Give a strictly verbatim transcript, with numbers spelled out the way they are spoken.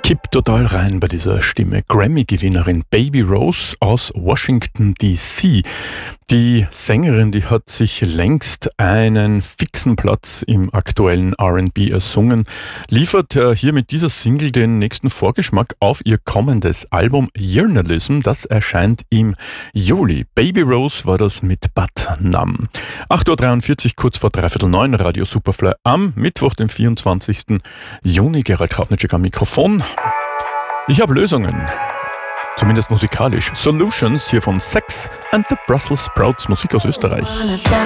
kippt total rein bei dieser Stimme. Grammy-Gewinnerin Baby Rose aus Washington D C. Die Sängerin, die hat sich längst einen fixen Platz im aktuellen R and B ersungen, liefert äh, hier mit dieser Single den nächsten Vorgeschmack auf ihr kommendes Album Journalism. Das erscheint im Juli. Baby Rose war das mit Bad Nam. acht Uhr dreiundvierzig, kurz vor dreiviertel neun, Radio Superfly am Mittwoch, den vierundzwanzigsten Juni. Gerald Krafnitschek am Mikrofon. Ich habe Lösungen. Zumindest musikalisch. Solutions hier von Sex and the Brussels Sprouts, Musik aus Österreich. Wanna